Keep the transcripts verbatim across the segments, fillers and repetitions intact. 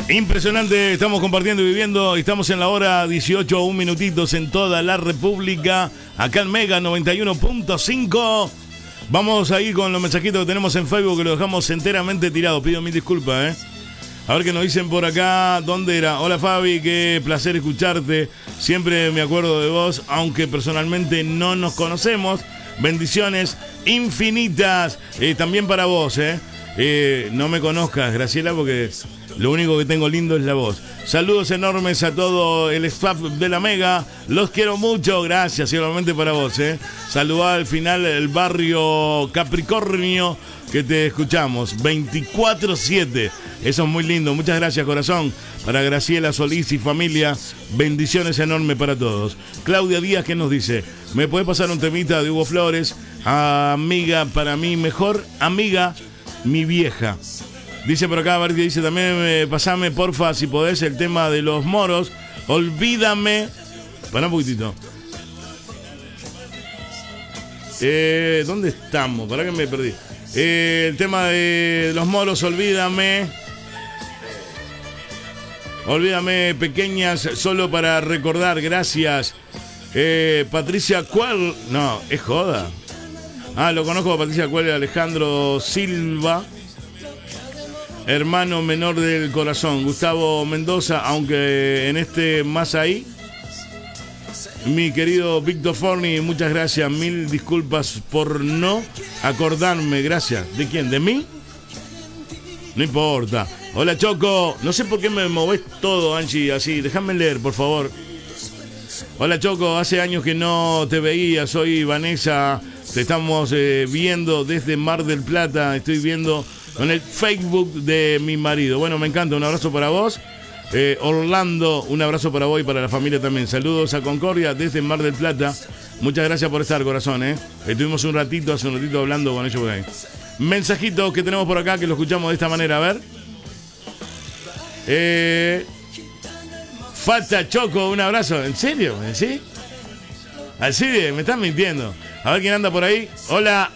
Impresionante, estamos compartiendo y viviendo. Estamos en la hora dieciocho, un minutitos en toda la República. Acá en Mega noventa y uno punto cinco. Vamos a ir con los mensajitos que tenemos en Facebook, que lo dejamos enteramente tirado. Pido mil disculpas, ¿eh? A ver qué nos dicen por acá. ¿Dónde era? Hola Fabi, qué placer escucharte. Siempre me acuerdo de vos, aunque personalmente no nos conocemos. Bendiciones infinitas. Eh, también para vos, ¿eh? Eh, no me conozcas, Graciela, porque lo único que tengo lindo es la voz. Saludos enormes a todo el staff de la Mega. Los quiero mucho, gracias, igualmente para vos, ¿eh? Saludá al final el barrio Capricornio, que te escuchamos veinticuatro siete. Eso es muy lindo, muchas gracias, corazón. Para Graciela Solís y familia, bendiciones enormes para todos. Claudia Díaz, ¿qué nos dice? ¿Me puede pasar un temita de Hugo Flores? Amiga, para mí, mejor amiga, mi vieja. Dice por acá, a ver qué dice también, eh, pasame porfa, si podés, el tema de los moros. Olvídame. Para un poquitito. Eh, ¿Dónde estamos? Para que me perdí. Eh, el tema de los moros, olvídame. Olvídame, pequeñas, solo para recordar, gracias. Eh, Patricia Cual. No, es joda. Ah, lo conozco a Patricia Cual y Alejandro Silva. Hermano menor del corazón, Gustavo Mendoza, aunque en este más ahí. Mi querido Víctor Forni, muchas gracias, mil disculpas por no acordarme, gracias. ¿De quién? ¿De mí? No importa. Hola Choco, no sé por qué me movés todo, Angie, así, déjame leer, por favor. Hola Choco, hace años que no te veía, soy Vanessa, te estamos eh, viendo desde Mar del Plata, estoy viendo en el Facebook de mi marido. Bueno, me encanta, un abrazo para vos. Eh, Orlando, un abrazo para vos y para la familia también. Saludos a Concordia desde Mar del Plata. Muchas gracias por estar, corazón, ¿eh? Estuvimos un ratito, hace un ratito hablando con ellos por ahí. Mensajitos que tenemos por acá que lo escuchamos de esta manera, a ver. Eh, Fata Choco, un abrazo. ¿En serio? ¿Sí? Alcide, me estás mintiendo. A ver quién anda por ahí. Hola.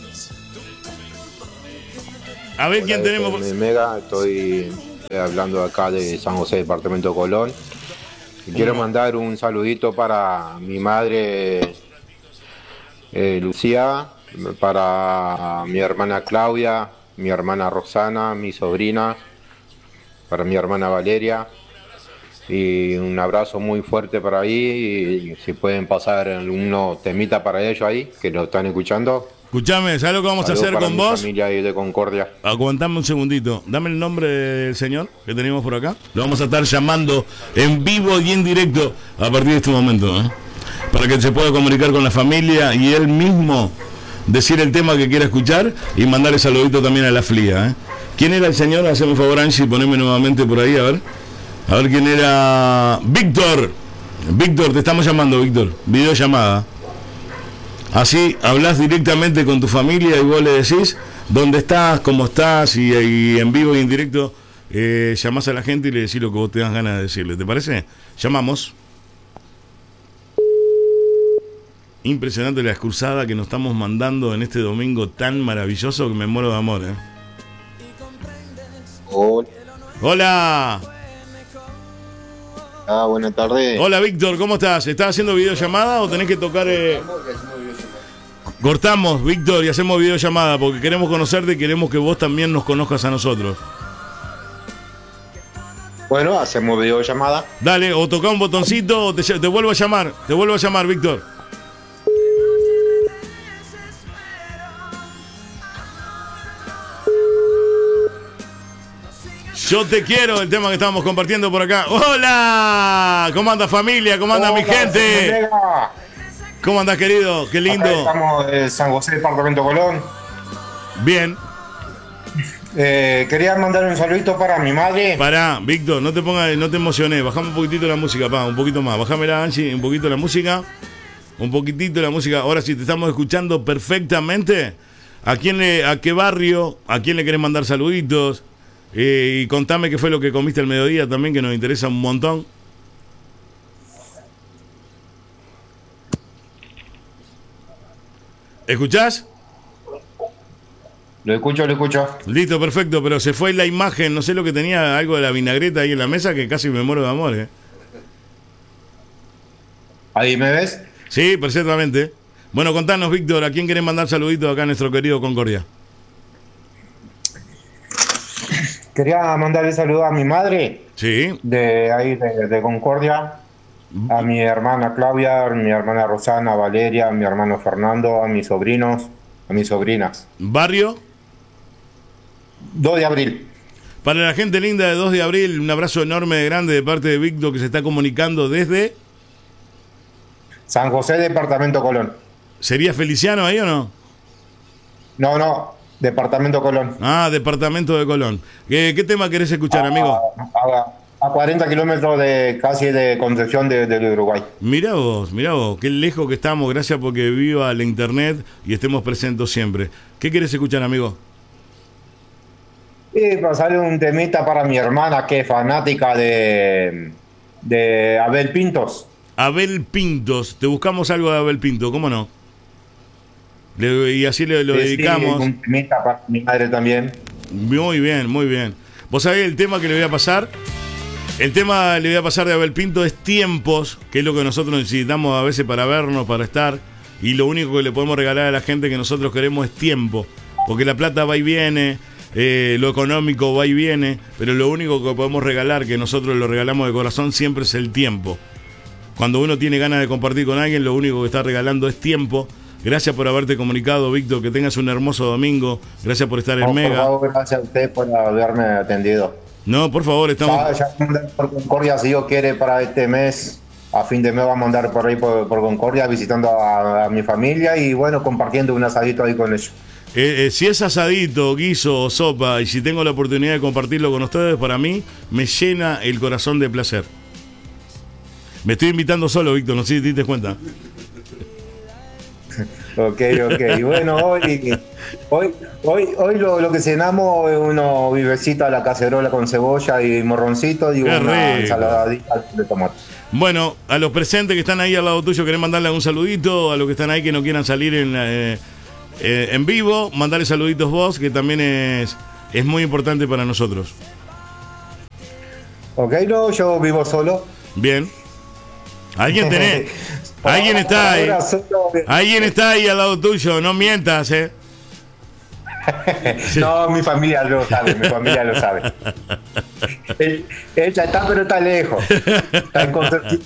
A ver. Hola, quién tenemos. En Mega, estoy hablando acá de San José, departamento de Colón. Y quiero mandar un saludito para mi madre eh, Lucía, para mi hermana Claudia, mi hermana Roxana, mi sobrina, para mi hermana Valeria. Y un abrazo muy fuerte para ahí. Y si pueden pasar algunos temitas para ellos ahí, que lo están escuchando. Escuchame, ¿sabes lo que vamos Saludos a hacer con vos? Familia ahí de Concordia. Aguantame un segundito. Dame el nombre del señor que tenemos por acá. Lo vamos a estar llamando en vivo y en directo a partir de este momento, ¿eh? Para que se pueda comunicar con la familia y él mismo decir el tema que quiera escuchar y mandarle saludito también a la F L I A, ¿eh? ¿Quién era el señor? Haceme un favor, Angie, poneme nuevamente por ahí, a ver. A ver quién era. Víctor. Víctor, te estamos llamando, Víctor. Videollamada. Así hablas directamente con tu familia y vos le decís dónde estás, cómo estás y, y en vivo y en directo eh, llamás a la gente y le decís lo que vos te das ganas de decirle. ¿Te parece? Llamamos. Impresionante la excursada que nos estamos mandando en este domingo tan maravilloso que me muero de amor, ¿eh? Hola. Hola. Ah, buenas tardes. Hola Víctor, ¿cómo estás? ¿Estás haciendo videollamada o tenés que tocar? Eh... Cortamos, Víctor, y hacemos videollamada porque queremos conocerte y queremos que vos también nos conozcas a nosotros. Bueno, hacemos videollamada. Dale, o toca un botoncito o te, te vuelvo a llamar. Te vuelvo a llamar, Víctor. Yo te quiero, el tema que estábamos compartiendo por acá. ¡Hola! ¿Cómo anda familia? ¿Cómo anda Hola, mi gente? ¿Cómo andas, querido? Qué lindo. Acá estamos de San José, departamento Colón. Bien. Eh, quería mandar un saludito para mi madre. Pará, Víctor, no te pongas, no te emociones. Bajame un poquitito la música, pa, un poquito más. Bájamela, Angie, un poquito la música. Un poquitito la música. Ahora sí, te estamos escuchando perfectamente. ¿A quién le, a qué barrio? ¿A quién le querés mandar saluditos? Eh, y contame qué fue lo que comiste al mediodía también, que nos interesa un montón. ¿Escuchás? Lo escucho, lo escucho. Listo, perfecto, pero se fue la imagen, no sé lo que tenía, algo de la vinagreta ahí en la mesa que casi me muero de amor, ¿eh? ¿Ahí me ves? Sí, perfectamente. Bueno, contanos, Víctor, ¿a quién querés mandar saluditos acá a nuestro querido Concordia? Quería mandarle saludo a mi madre. Sí. De ahí, de, de Concordia. A mi hermana Claudia, a mi hermana Rosana, Valeria, a mi hermano Fernando, a mis sobrinos, a mis sobrinas. ¿Barrio? dos de abril. Para la gente linda de dos de abril, un abrazo enorme, grande de parte de Víctor que se está comunicando desde... San José, departamento Colón. ¿Sería Feliciano ahí o no? No, no, departamento Colón. Ah, departamento de Colón. ¿Qué, qué tema querés escuchar, a, amigo? A, a cuarenta kilómetros de casi de Concepción de, del Uruguay. Mirá vos, mirá vos, qué lejos que estamos, gracias porque viva la internet y estemos presentes siempre. ¿Qué querés escuchar, amigo? Y pasarle un temita para mi hermana que es fanática de, de Abel Pintos. Abel Pintos, te buscamos algo de Abel Pinto, ¿cómo no? Le, y así le, lo sí, dedicamos. Sí, un temita para mi madre también. Muy bien, muy bien. Vos sabés el tema que le voy a pasar. El tema le voy a pasar de Abel Pinto es tiempos, que es lo que nosotros necesitamos a veces para vernos, para estar. Y lo único que le podemos regalar a la gente que nosotros queremos es tiempo. Porque la plata va y viene, eh, lo económico va y viene, pero lo único que podemos regalar, que nosotros lo regalamos de corazón, siempre es el tiempo. Cuando uno tiene ganas de compartir con alguien, lo único que está regalando es tiempo. Gracias por haberte comunicado, Víctor. Que tengas un hermoso domingo. Gracias por estar en no, Mega. Por favor, gracias a usted por haberme atendido. No, por favor, estamos... Ya, ya por Concordia, si Dios quiere, para este mes, a fin de mes vamos a andar por ahí por, por Concordia visitando a, a mi familia y bueno, compartiendo un asadito ahí con ellos. Eh, eh, si es asadito, guiso o sopa, y si tengo la oportunidad de compartirlo con ustedes, para mí me llena el corazón de placer. Me estoy invitando solo, Víctor, no sé si te diste cuenta. Ok, ok. Y bueno, hoy, hoy, hoy, hoy lo, lo que cenamos es unos vivecitos a la cacerola con cebolla y morroncito y Qué una rico. ensaladita de tomate. Bueno, a los presentes que están ahí al lado tuyo, querés mandarle un saludito. A los que están ahí que no quieran salir en, eh, eh, en vivo, mandarle saluditos vos, que también es, es muy importante para nosotros. Ok, no, yo vivo solo. Bien. Alguien tenés. Alguien está ahí. Alguien está ahí al lado tuyo, no mientas, eh. No, mi familia lo sabe, mi familia lo sabe. Él, ella está, pero está lejos. Está en Concepción.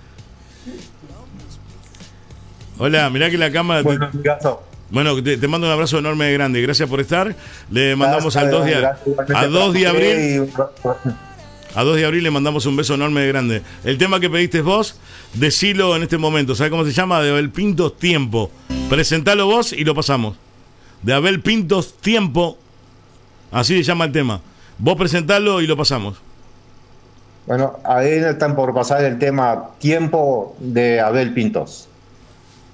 Hola, mirá que la cámara... Te... Bueno, amigazo. Bueno, te, te mando un abrazo enorme grande. Gracias por estar. Le mandamos Gracias, al dos de, gracias, a dos de abril. y- A dos de abril le mandamos un beso enorme grande. El tema que pediste vos, decilo en este momento. ¿Sabes cómo se llama? De Abel Pintos, Tiempo. Presentalo vos y lo pasamos. De Abel Pintos, Tiempo. Así se llama el tema. Vos presentalo y lo pasamos. Bueno, ahí están por pasar el tema Tiempo de Abel Pintos.